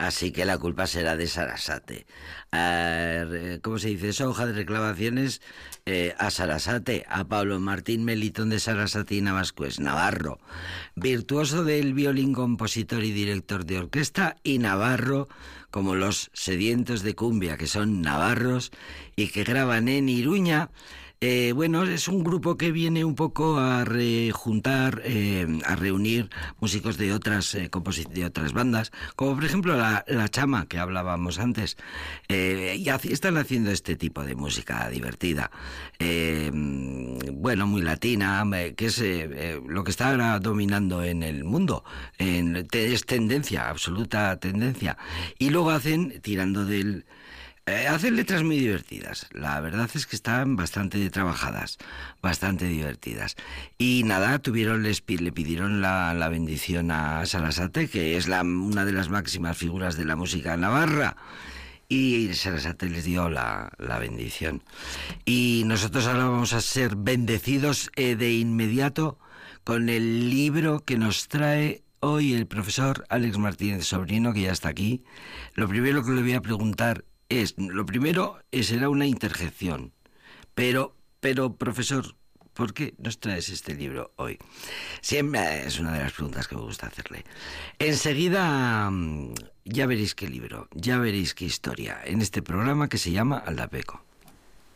Así que la culpa será de Sarasate. ¿Cómo se dice eso? Hoja de reclamaciones a Sarasate, a Pablo Martín Melitón de Sarasate y Navascués, navarro, virtuoso del violín, compositor y director de orquesta, y navarro como los Sedientos de Cumbia, que son navarros y que graban en Iruña. Bueno, es un grupo que viene un poco a rejuntar, a reunir músicos de otras de otras bandas, como por ejemplo la Chama, que hablábamos antes, y están haciendo este tipo de música divertida, bueno, muy latina, que es lo que está ahora dominando en el mundo, es tendencia, absoluta tendencia, y luego hacen, tirando del... hacen letras muy divertidas. La verdad es que están bastante trabajadas, bastante divertidas. Y nada, le pidieron la bendición a Sarasate, que es una de las máximas figuras de la música navarra. Y Sarasate les dio la bendición. Y nosotros ahora vamos a ser bendecidos de inmediato con el libro que nos trae hoy el profesor Álex Martínez Sobrino, que ya está aquí. Lo primero que le voy a preguntar será una interjección, pero profesor, ¿por qué nos traes este libro hoy? Siempre es una de las preguntas que me gusta hacerle. Enseguida ya veréis qué libro, ya veréis qué historia en este programa que se llama Aldapeco.